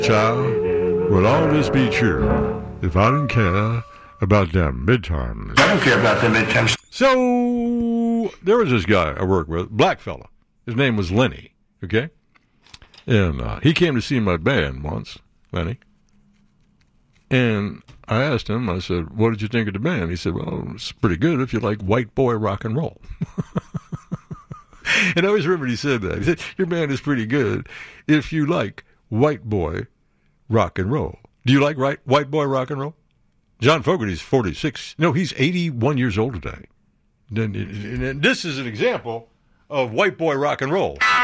Child, will all this be true if I didn't care about them midterms? I don't care about them midterms. So, there was this guy I worked with, black fella. His name was Lenny, okay? And he came to see my band once, Lenny. And I asked him, I said, what did you think of the band? He said, well, it's pretty good if you like white boy rock and roll. And I always remember he said that. He said, your band is pretty good if you like white boy rock and roll. Do you like white boy rock and roll? John Fogerty's 46. No, he's 81 years old today. And this is an example of white boy rock and roll.